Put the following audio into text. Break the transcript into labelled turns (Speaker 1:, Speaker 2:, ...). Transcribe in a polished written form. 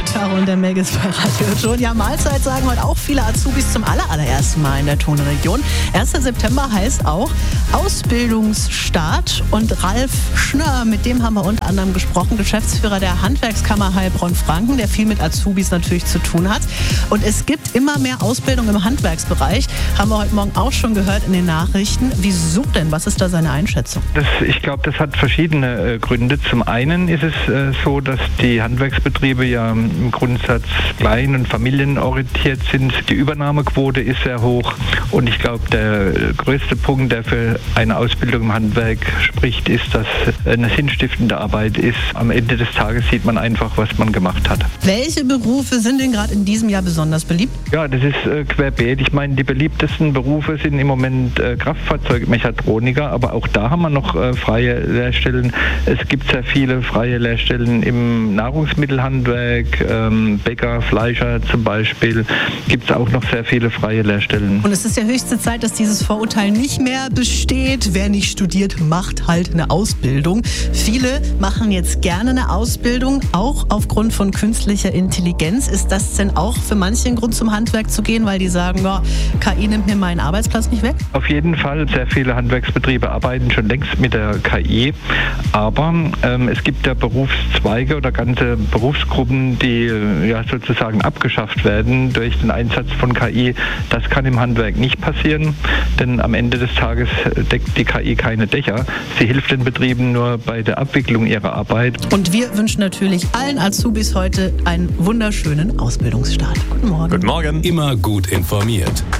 Speaker 1: Taro und der Megis bei Radio schon. Ja, Mahlzeit sagen heute auch viele Azubis zum allerersten Mal in der Tonregion. 1. September heißt auch Ausbildungsstart. Und Ralf Schnörr, mit dem haben wir unter anderem gesprochen, Geschäftsführer der Handwerkskammer Heilbronn-Franken, der viel mit Azubis natürlich zu tun hat. Und es gibt immer mehr Ausbildung im Handwerksbereich. Haben wir heute Morgen auch schon gehört in den Nachrichten. Wieso denn? Was ist da seine Einschätzung?
Speaker 2: Ich glaube, das hat verschiedene Gründe. Zum einen ist es so, dass die Handwerksbetriebe ja im Grundsatz klein- und familienorientiert sind. Die Übernahmequote ist sehr hoch und ich glaube, der größte Punkt, der für eine Ausbildung im Handwerk spricht, ist, dass eine sinnstiftende Arbeit ist. Am Ende des Tages sieht man einfach, was man gemacht hat.
Speaker 1: Welche Berufe sind denn gerade in diesem Jahr besonders beliebt?
Speaker 2: Ja, das ist querbeet. Ich meine, die beliebtesten Berufe sind im Moment Kraftfahrzeugmechatroniker, aber auch da haben wir noch freie Lehrstellen. Es gibt sehr viele freie Lehrstellen im Nahrungsmittelhandwerk, Bäcker, Fleischer zum Beispiel, gibt es auch noch sehr viele freie Lehrstellen.
Speaker 1: Und es ist ja höchste Zeit, dass dieses Vorurteil nicht mehr besteht. Wer nicht studiert, macht halt eine Ausbildung. Viele machen jetzt gerne eine Ausbildung, auch aufgrund von künstlicher Intelligenz. Ist das denn auch für manche ein Grund, zum Handwerk zu gehen, weil die sagen, ja, KI nimmt mir meinen Arbeitsplatz nicht weg?
Speaker 2: Auf jeden Fall. Sehr viele Handwerksbetriebe arbeiten schon längst mit der KI. Aber es gibt ja Berufszweige oder ganze Berufsgruppen, die ja sozusagen abgeschafft werden durch den Einsatz von KI. Das kann im Handwerk nicht passieren, denn am Ende des Tages deckt die KI keine Dächer. Sie hilft den Betrieben nur bei der Abwicklung ihrer Arbeit.
Speaker 1: Und wir wünschen natürlich allen Azubis heute einen wunderschönen Ausbildungsstart. Guten Morgen.
Speaker 3: Guten Morgen.
Speaker 4: Immer gut informiert.